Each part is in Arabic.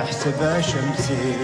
نحسبها شمسي.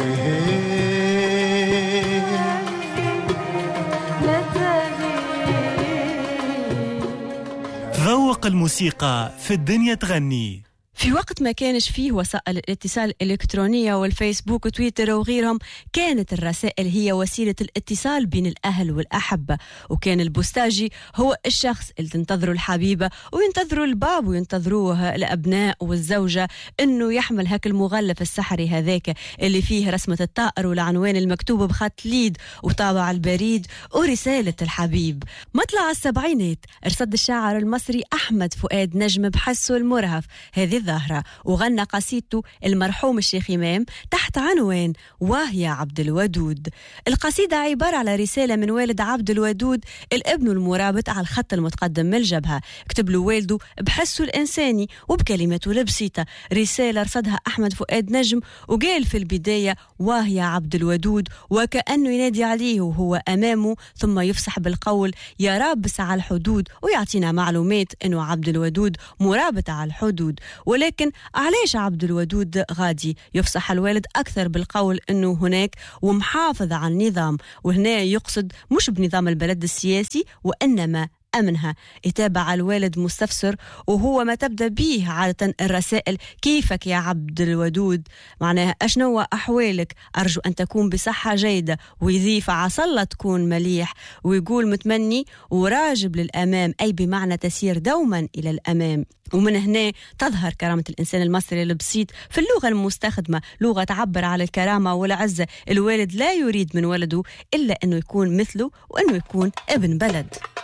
ذوق الموسيقى في الدنيا تغني. في وقت ما كانش فيه وسائل الاتصال الإلكترونية والفيسبوك وتويتر وغيرهم، كانت الرسائل هي وسيلة الاتصال بين الأهل والأحبة، وكان البوستاجي هو الشخص اللي تنتظره الحبيبة وينتظروا الباب وينتظروه الأبناء والزوجة إنه يحمل هاك المغلف السحري هذاك اللي فيه رسمة الطائر والعنوان المكتوب بخط ليد وطابع البريد ورسالة الحبيب. مطلع السبعينات ارصد الشاعر المصري أحمد فؤاد نجم بحسه المرهف هذه الظاهرة، وغنى قصيدته المرحوم الشيخ إمام تحت عنوان واه يا عبد الودود. القصيدة عبارة على رسالة من والد عبد الودود الابن المرابط على الخط المتقدم من الجبهة، كتب له والده بحسه الإنساني وبكلماته البسيطة. رسالة رصدها أحمد فؤاد نجم وقال في البداية واه يا عبد الودود، وكأنه ينادي عليه وهو أمامه، ثم يفصح بالقول يا رابس على الحدود، ويعطينا معلومات أنه عبد الودود مرابط على الحدود. ولكن علاش عبد الودود غادي يفصح الوالد أكثر بالقول أنه هناك ومحافظ على النظام، وهنا يقصد مش بنظام البلد السياسي وإنما أمنها. يتابع الوالد مستفسر وهو ما تبدأ به عادة الرسائل كيفك يا عبد الودود، معناها أشنو أحوالك، أرجو أن تكون بصحة جيدة، ويضيف عسى الله تكون مليح، ويقول متمني وراجب للأمام، أي بمعنى تسير دوما إلى الأمام. ومن هنا تظهر كرامة الإنسان المصري البسيط في اللغة المستخدمة، لغة تعبر على الكرامة والعزة. الوالد لا يريد من ولده إلا أنه يكون مثله وأنه يكون ابن بلد.